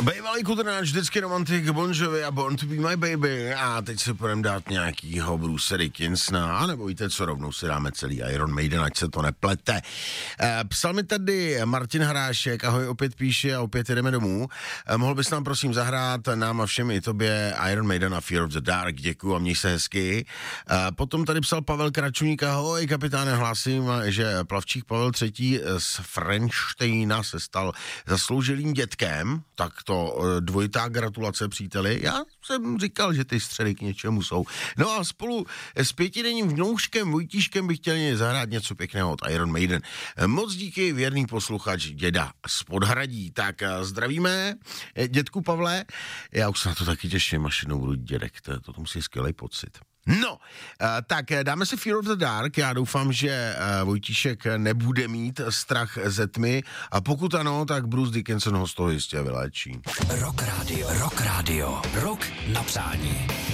Bývalý kudrnáč, vždycky romantik, Bon Jovi a Born to be my baby. A teď se půjdeme dát nějakýho Bruce Dickinsona, a nebo víte co, rovnou si dáme celý Iron Maiden, ať se to neplete. Psal mi tady Martin Hrášek, ahoj, opět píše a opět jdeme domů. Mohl bys nám prosím zahrát nám a všem i tobě Iron Maiden a Fear of the Dark, děkuju a měj se hezky. Potom tady psal Pavel Kračuník, ahoj, kapitáne, hlásím, že plavčík Pavel III. Z Frenštejna se stal zasloužilým dětkem, tak to dvojitá gratulace, příteli. Já jsem říkal, že ty středy k něčemu jsou. No a spolu s pětidenním vnouškem Vojtíškem bych chtěl zahrát něco pěkného od Iron Maiden. Moc díky, věrný posluchač děda z Podhradí. Tak zdravíme, dědku Pavle. Já už se na to taky těším, až jednou budu dědek, to musí skvělý pocit. No, tak dáme si Fear of the Dark, já doufám, že Vojtíšek nebude mít strach ze tmy a pokud ano, tak Bruce Dickinson ho z toho jistě vyléčí. Rock Radio, rock na přání.